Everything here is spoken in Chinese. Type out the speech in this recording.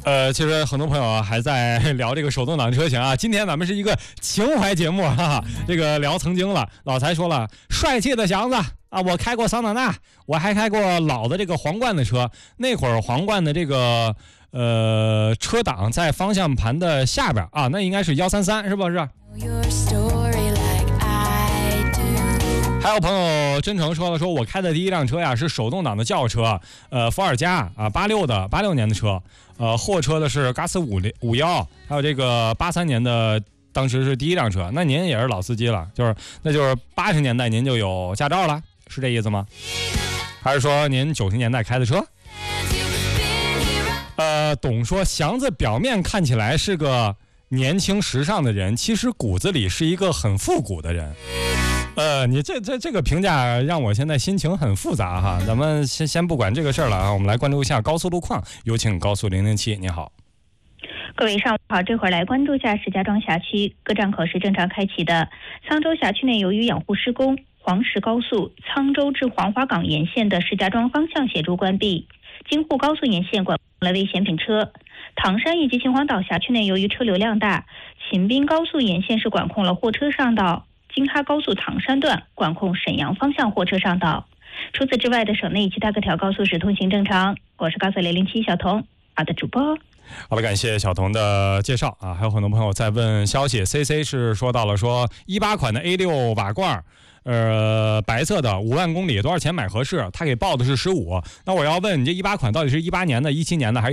其实很多朋友还在聊这个手动挡车型啊。今天咱们是一个情怀节目，哈哈，这个聊曾经了。老财说了，帅气的祥子啊，我开过桑塔纳，我还开过老的这个皇冠的车。那会儿皇冠的这个车挡在方向盘的下边啊，那应该是133，是不是？还有朋友真诚说了，说我开的第一辆车呀是手动挡的轿车，伏尔加啊，86年的车，货车的是嘎斯51，还有这个83年的，当时是第一辆车。那您也是老司机了，那就是80年代您就有驾照了，是这意思吗？还是说您90年代开的车？董说祥子表面看起来是个年轻时尚的人，其实骨子里是一个很复古的人。你这个评价让我现在心情很复杂哈。咱们先不管这个事儿了啊，我们来关注一下高速路况。有请高速007，你好。 各位上午好，这会儿来关注一下石家庄辖区各站口是正常开启的。沧州辖区内由于养护施工，黄石高速沧州至黄花岗沿线的石家庄方向协助关闭，京沪高速沿线管控了危险品车。唐山以及秦皇岛辖区内由于车流量大，秦滨高速沿线是管控了货车上道，京哈高速唐山段管控沈阳方向货车上道。除此之外的省内其他各条高速是通行正常。我是高速007小童，好的主播。 好了，感谢小童的介绍啊。还有很多朋友在问消息 ，CC 是说到了说18款的 A6 瓦罐，白色的5万公里多少钱买合适？他给报的是15。那我要问你，这18款到底是18年的、17年的还是